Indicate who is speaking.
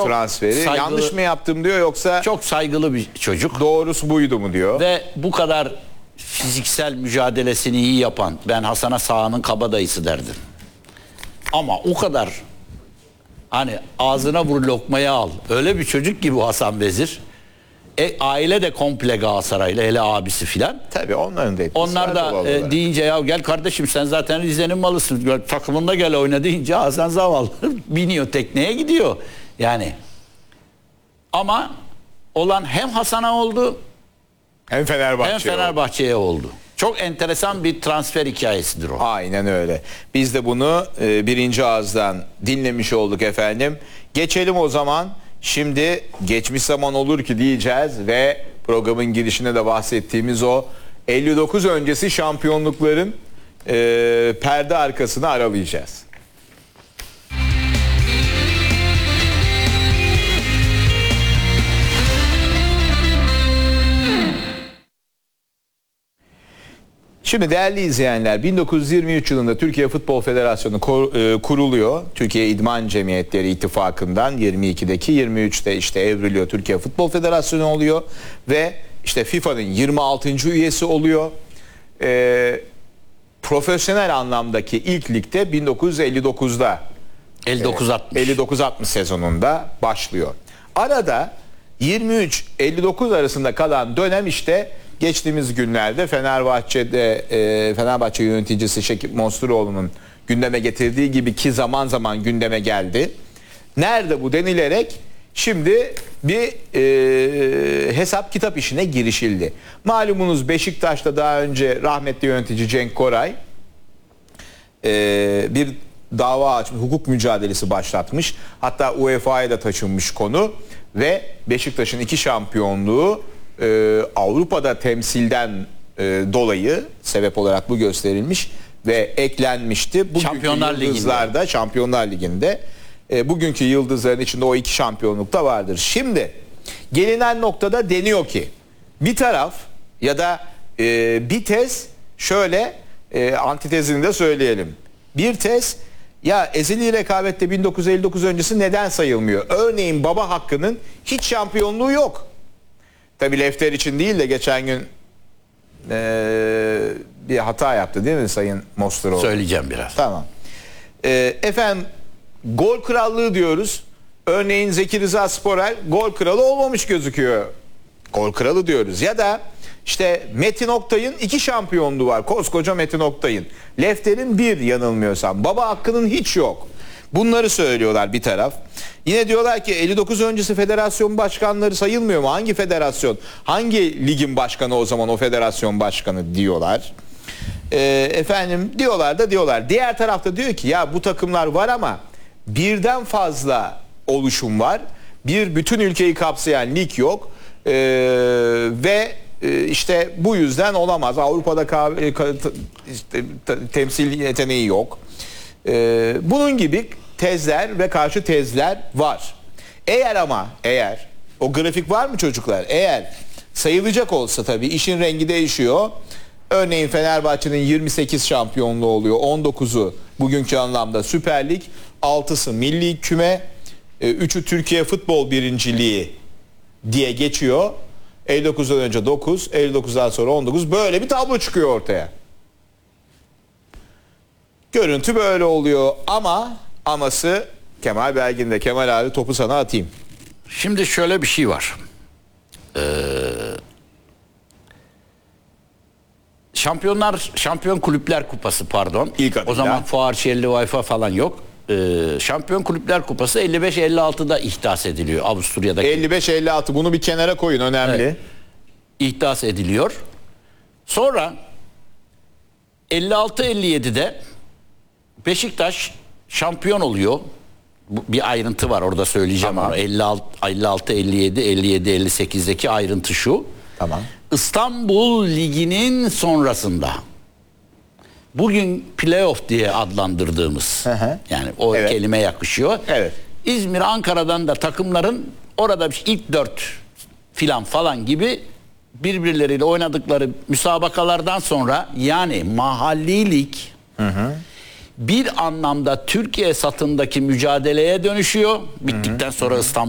Speaker 1: çok
Speaker 2: transferi.
Speaker 1: saygılı,
Speaker 2: yanlış mı yaptım diyor yoksa
Speaker 1: çok saygılı bir çocuk.
Speaker 2: Doğrusu buydu mu diyor.
Speaker 1: Ve bu kadar fiziksel mücadelesini iyi yapan, ben Hasan'a sahanın kabadayısı derdim. Ama o kadar hani ağzına vur lokmayı al. Öyle bir çocuk ki bu Hasan Vezir. Aile de komple Galatasaraylı, hele abisi filan.
Speaker 2: Tabii onların da etkisi
Speaker 1: Onlar
Speaker 2: var
Speaker 1: da
Speaker 2: doğal olarak.
Speaker 1: deyince ya gel kardeşim sen zaten Rize'nin malısın. Takımında gel oyna deyince Hasan zavallı biniyor tekneye gidiyor. Yani ama olan hem Hasan'a oldu
Speaker 2: Hem
Speaker 1: Fenerbahçe'ye oldu. Çok enteresan bir transfer hikayesidir o.
Speaker 2: Aynen öyle. Biz de bunu birinci ağızdan dinlemiş olduk efendim. Geçelim o zaman. Şimdi geçmiş zaman olur ki diyeceğiz ve programın girişinde de bahsettiğimiz o 59 öncesi şampiyonlukların perde arkasını aralayacağız. Şimdi değerli izleyenler, 1923 yılında Türkiye Futbol Federasyonu kuruluyor. Türkiye İdman Cemiyetleri İttifakı'ndan 22'deki 23'te işte evriliyor. Türkiye Futbol Federasyonu oluyor ve işte FIFA'nın 26. üyesi oluyor. Profesyonel anlamdaki ilk ligde 1959'da 59-60 sezonunda başlıyor. Arada 23-59 arasında kalan dönem işte geçtiğimiz günlerde Fenerbahçe yöneticisi Şekip Monsturoğlu'nun gündeme getirdiği gibi ki zaman zaman gündeme geldi. Nerede bu denilerek şimdi bir hesap kitap işine girişildi. Malumunuz Beşiktaş'ta daha önce rahmetli yönetici Cenk Koray bir dava açmış, hukuk mücadelesi başlatmış. Hatta UEFA'ya da taşınmış konu ve Beşiktaş'ın 2 şampiyonluğu Avrupa'da temsilden dolayı sebep olarak bu gösterilmiş ve eklenmişti. Şampiyonlar Ligi'nde bugünkü yıldızların içinde o 2 şampiyonluk da vardır. Şimdi gelinen noktada deniyor ki bir taraf ya da bir tez şöyle, antitezini de söyleyelim. Bir tez, ya ezeli rekabette 1959 öncesi neden sayılmıyor? Örneğin Baba Hakkı'nın hiç şampiyonluğu yok. Tabii Lefter için değil de geçen gün bir hata yaptı değil mi Sayın Mosturoğlu?
Speaker 1: Söyleyeceğim biraz.
Speaker 2: Tamam. Efendim gol krallığı diyoruz. Örneğin Zeki Rıza Sporel gol kralı olmamış gözüküyor. Gol kralı diyoruz. Ya da işte Metin Oktay'ın 2 şampiyonluğu var. Koskoca Metin Oktay'ın. Lefter'in 1 yanılmıyorsam. Baba Hakkı'nın hiç yok. Bunları söylüyorlar bir taraf. Yine diyorlar ki 59 öncesi federasyon başkanları sayılmıyor mu? Hangi federasyon? Hangi ligin başkanı o zaman o federasyon başkanı diyorlar. Efendim diyorlar. Diğer tarafta diyor ki ya bu takımlar var ama birden fazla oluşum var. Bir bütün ülkeyi kapsayan lig yok. Ve işte bu yüzden olamaz. Avrupa'da temsil yeteneği yok. Bunun gibi tezler ve karşı tezler var. Eğer o grafik var mı çocuklar? Eğer sayılacak olsa tabii işin rengi değişiyor. Örneğin Fenerbahçe'nin 28 şampiyonluğu oluyor. 19'u bugünkü anlamda Süper Lig, 6'sı Milli Küme, 3'ü Türkiye Futbol Birinciliği diye geçiyor. 59'dan önce 9, 59'dan sonra 19, böyle bir tablo çıkıyor ortaya. Görüntü böyle oluyor ama aması Kemal Belgin'de. Kemal abi topu sana atayım.
Speaker 1: Şimdi şöyle bir şey var. Şampiyon Kulüpler Kupası pardon.
Speaker 2: İlk adıyla.
Speaker 1: O zaman Fuar Şerli Wi-Fi falan yok. Şampiyon Kulüpler Kupası 55-56'da ihdas ediliyor Avusturya'daki.
Speaker 2: 55-56 bunu bir kenara koyun, önemli.
Speaker 1: Evet. İhdas ediliyor. Sonra 56-57'de Beşiktaş şampiyon oluyor. Bir ayrıntı var orada, söyleyeceğim.
Speaker 2: Tamam.
Speaker 1: 56-57-57-58'deki ayrıntı şu.
Speaker 2: Tamam.
Speaker 1: İstanbul Ligi'nin sonrasında bugün playoff diye adlandırdığımız, yani o kelime yakışıyor.
Speaker 2: Evet.
Speaker 1: İzmir, Ankara'dan da takımların orada ilk 4 falan gibi birbirleriyle oynadıkları müsabakalardan sonra, yani mahallilik bir anlamda Türkiye satındaki mücadeleye dönüşüyor. Bittikten sonra İstanbul